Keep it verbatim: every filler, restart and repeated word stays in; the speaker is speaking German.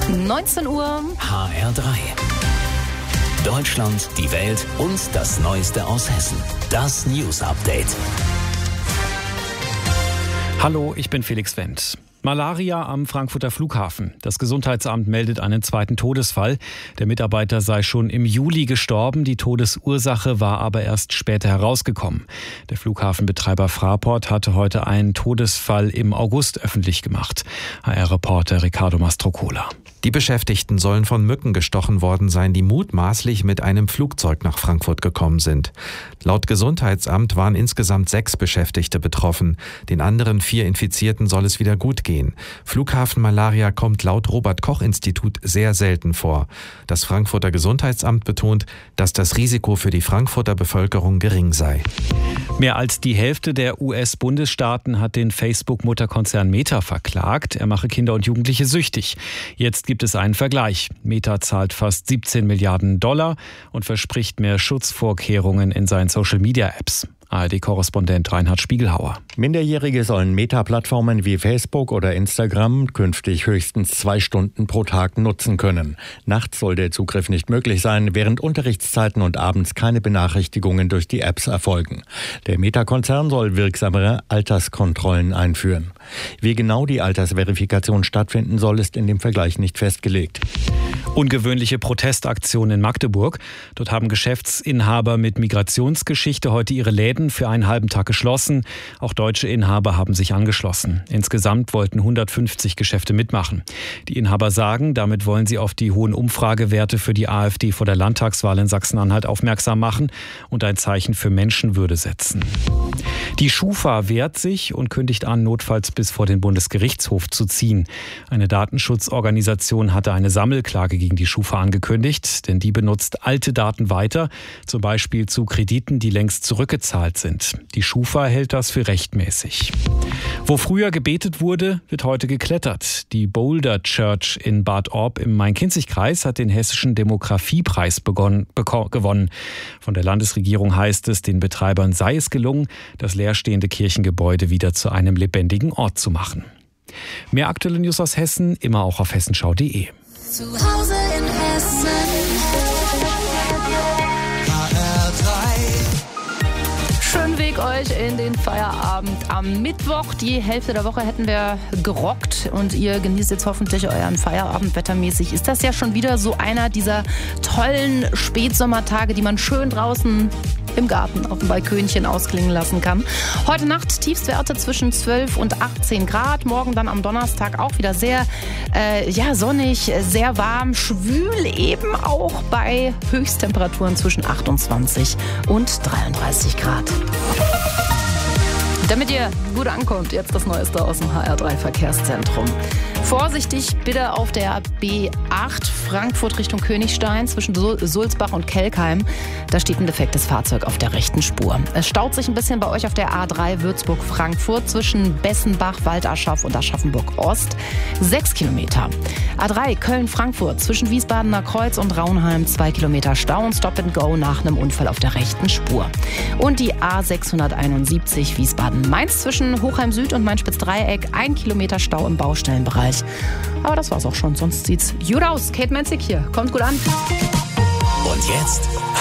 neunzehn Uhr. H R drei. Deutschland, die Welt und das Neueste aus Hessen. Das News Update. Hallo, ich bin Felix Wendt. Malaria am Frankfurter Flughafen. Das Gesundheitsamt meldet einen zweiten Todesfall. Der Mitarbeiter sei schon im Juli gestorben. Die Todesursache war aber erst später herausgekommen. Der Flughafenbetreiber Fraport hatte heute einen Todesfall im August öffentlich gemacht. H R-Reporter Ricardo Mastrocola. Die Beschäftigten sollen von Mücken gestochen worden sein, die mutmaßlich mit einem Flugzeug nach Frankfurt gekommen sind. Laut Gesundheitsamt waren insgesamt sechs Beschäftigte betroffen. Den anderen vier Infizierten soll es wieder gut gehen. Flughafenmalaria kommt laut Robert-Koch-Institut sehr selten vor. Das Frankfurter Gesundheitsamt betont, dass das Risiko für die Frankfurter Bevölkerung gering sei. Mehr als die Hälfte der U S-Bundesstaaten hat den Facebook-Mutterkonzern Meta verklagt. Er mache Kinder und Jugendliche süchtig. Jetzt gibt es einen Vergleich. Meta zahlt fast siebzehn Milliarden Dollar und verspricht mehr Schutzvorkehrungen in seinen Social-Media-Apps. A R D-Korrespondent Reinhard Spiegelhauer. Minderjährige sollen Meta-Plattformen wie Facebook oder Instagram künftig höchstens zwei Stunden pro Tag nutzen können. Nachts soll der Zugriff nicht möglich sein, während Unterrichtszeiten und abends keine Benachrichtigungen durch die Apps erfolgen. Der Meta-Konzern soll wirksamere Alterskontrollen einführen. Wie genau die Altersverifikation stattfinden soll, ist in dem Vergleich nicht festgelegt. Ungewöhnliche Protestaktionen in Magdeburg. Dort haben Geschäftsinhaber mit Migrationsgeschichte heute ihre Läden für einen halben Tag geschlossen. Auch deutsche Inhaber haben sich angeschlossen. Insgesamt wollten hundertfünfzig Geschäfte mitmachen. Die Inhaber sagen, damit wollen sie auf die hohen Umfragewerte für die AfD vor der Landtagswahl in Sachsen-Anhalt aufmerksam machen und ein Zeichen für Menschenwürde setzen. Die Schufa wehrt sich und kündigt an, notfalls bis vor den Bundesgerichtshof zu ziehen. Eine Datenschutzorganisation hatte eine Sammelklage gegen die Schufa angekündigt, denn die benutzt alte Daten weiter, zum Beispiel zu Krediten, die längst zurückgezahlt sind. Die Schufa hält das für rechtmäßig. Wo früher gebetet wurde, wird heute geklettert. Die Boulder Church in Bad Orb im Main-Kinzig-Kreis hat den Hessischen Demografiepreis begonnen, beko- gewonnen. Von der Landesregierung heißt es, den Betreibern sei es gelungen, das leerstehende Kirchengebäude wieder zu einem lebendigen Ort zu machen. Mehr aktuelle News aus Hessen, immer auch auf hessenschau punkt de. Zu Hause in Hessen. H R drei. Schönen Weg euch in den Feierabend am Mittwoch. Die Hälfte der Woche hätten wir gerockt und ihr genießt jetzt hoffentlich euren Feierabend wettermäßig. Ist das ja schon wieder so einer dieser tollen Spätsommertage, die man schön draußen im Garten auf dem Balkönchen ausklingen lassen kann. Heute Nacht Tiefstwerte zwischen zwölf und achtzehn Grad. Morgen dann am Donnerstag auch wieder sehr äh, ja, sonnig, sehr warm, schwül eben auch bei Höchsttemperaturen zwischen achtundzwanzig und dreiunddreißig Grad. Damit ihr gut ankommt, jetzt das Neueste aus dem H R drei Verkehrszentrum. Vorsichtig bitte auf der B acht Frankfurt Richtung Königstein zwischen Sulzbach und Kelkheim. Da steht ein defektes Fahrzeug auf der rechten Spur. Es staut sich ein bisschen bei euch auf der A drei Würzburg-Frankfurt zwischen Bessenbach, Waldaschaf und Aschaffenburg-Ost. Sechs Kilometer. A drei Köln-Frankfurt zwischen Wiesbadener Kreuz und Raunheim. Zwei Kilometer Stau und Stop and Go nach einem Unfall auf der rechten Spur. Und die A sechshunderteinundsiebzig Wiesbaden-Mainz zwischen Hochheim Süd und Mainspitz-Dreieck. Ein Kilometer Stau im Baustellenbereich. Aber das war's auch schon, sonst sieht's gut aus. Kate Menzig hier, kommt gut an. Und jetzt